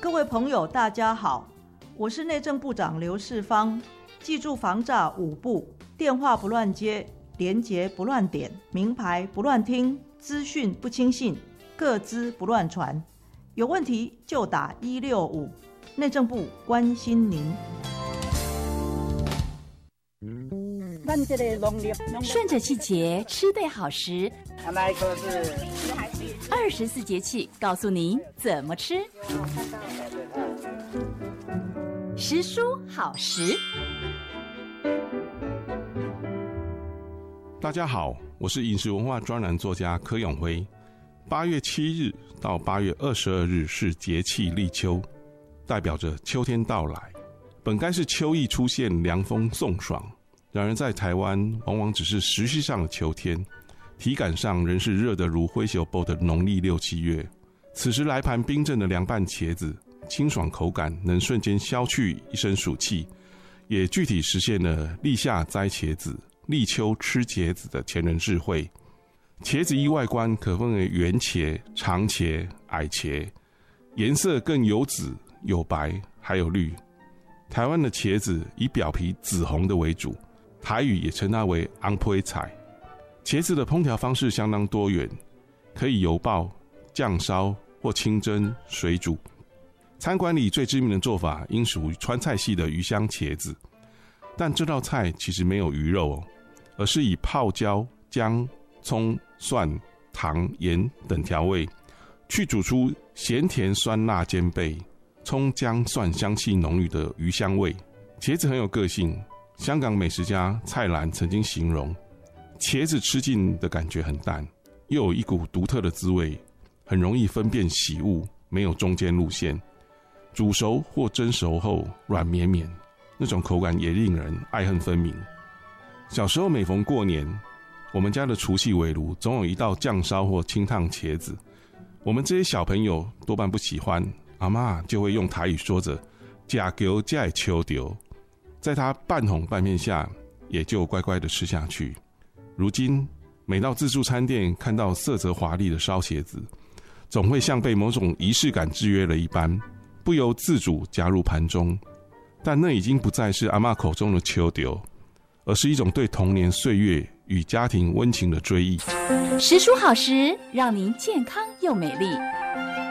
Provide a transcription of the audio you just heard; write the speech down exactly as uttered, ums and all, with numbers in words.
各位朋友大家好，我是内政部长刘世芳。记住防诈五步：电话不乱接，连结不乱点，名牌不乱听，资讯不轻信，个资不乱传。有问题就打一六五，内政部关心您。 顺着季节吃对好食，二十四节气告诉您怎么吃。时蔬好食。 大家好，我是饮食文化专栏作家柯永辉。八月七日到八月二十二日是节气立秋，代表着秋天到来。本该是秋意出现，凉风送爽，然而在台湾往往只是时序上的秋天，体感上仍是热得如灰熊爆的农历六七月。此时来盘冰镇的凉拌茄子，清爽口感能瞬间消去一身暑气，也具体实现了立夏摘茄子，立秋吃茄子的前人智慧。茄子依外观可分为圆茄、长茄、矮茄，颜色更有紫、有白，还有绿。台湾的茄子以表皮紫红的为主，台语也称它为昂配菜。茄子的烹调方式相当多元，可以油爆、酱烧或清蒸、水煮。餐馆里最知名的做法应属于川菜系的鱼香茄子，但这道菜其实没有鱼肉哦，而是以泡椒、姜、葱、蒜、糖、盐等调味，去煮出咸甜酸辣兼备、葱姜蒜香气浓郁的鱼香味。茄子很有个性，香港美食家蔡澜曾经形容，茄子吃进的感觉很淡，又有一股独特的滋味，很容易分辨喜恶，没有中间路线。煮熟或蒸熟后软绵绵，那种口感也令人爱恨分明。小时候每逢过年，我们家的除夕围炉总有一道酱烧或清烫茄子，我们这些小朋友多半不喜欢，阿嬷就会用台语说着假球假秋丢，在它半红半面下，也就乖乖的吃下去。如今每到自助餐店看到色泽华丽的烧茄子，总会像被某种仪式感制约了一般，不由自主加入盘中。但那已经不再是阿嬷口中的秋丢，而是一种对童年岁月与家庭温情的追忆。 时蔬好食，让您健康又美丽。